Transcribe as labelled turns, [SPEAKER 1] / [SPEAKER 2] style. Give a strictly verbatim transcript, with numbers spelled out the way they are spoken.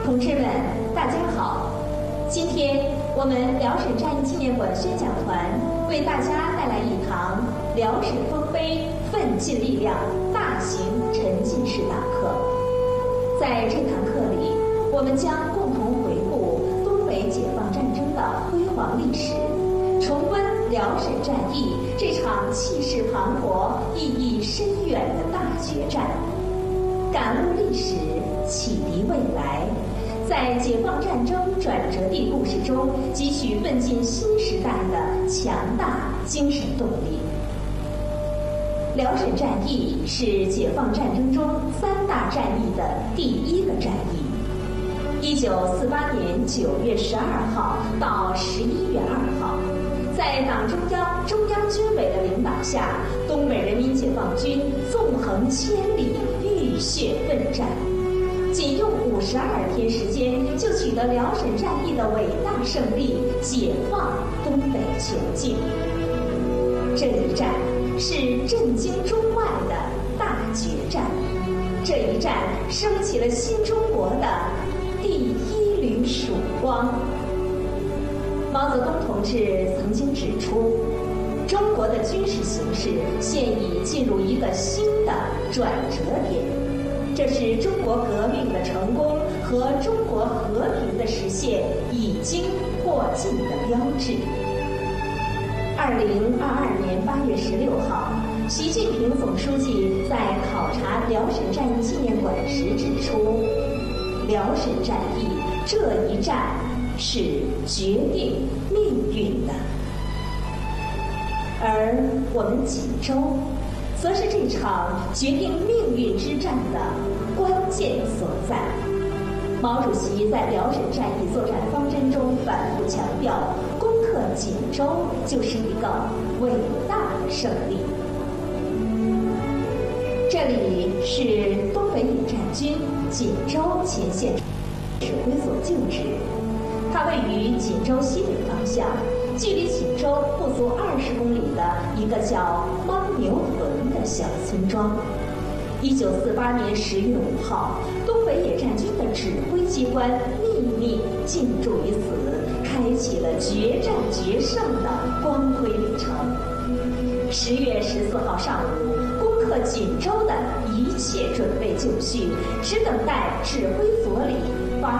[SPEAKER 1] 同志们，大家好！今天我们辽沈战役纪念馆宣讲团为大家带来一堂辽沈丰碑奋进力量大型沉浸式讲课。在这堂课里，我们将共同回顾东北解放战争的辉煌历史，重温辽沈战役这场气势磅礴、意义深远的大决战，感悟历史，启迪未来。在解放战争转折地故事中，汲取奋进新时代的强大精神动力。辽沈战役是解放战争中三大战役的第一个战役。一九四八年九月十二号到十一月二号，在党中央、中央军委的领导下，东北人民解放军纵横千里，浴血奋战。仅用五十二天时间，就取得辽沈战役的伟大胜利，解放东北全境。这一战是震惊中外的大决战，这一战升起了新中国的第一缕曙光。毛泽东同志曾经指出，中国的军事形势现已进入一个新的转折点。这是中国革命的成功和中国和平的实现已经迫近的标志。二零二二年八月十六号，习近平总书记在考察辽沈战役纪念馆时指出，辽沈战役这一战是决定命运的，而我们锦州则是这场决定命运之战的关键所在。毛主席在辽沈战役作战方针中反复强调，攻克锦州就是一个伟大的胜利。这里是东北野战军锦州前线指挥所旧址，它位于锦州西北方向，距离锦州不足二十公里的一个叫牦牛屯的小村庄。一九四八年十月五号，东北野战军的指挥机关秘密进驻于此，开启了决战决胜的光辉旅程。十月十四号上午，攻克锦州的一切准备就绪，只等待指挥所里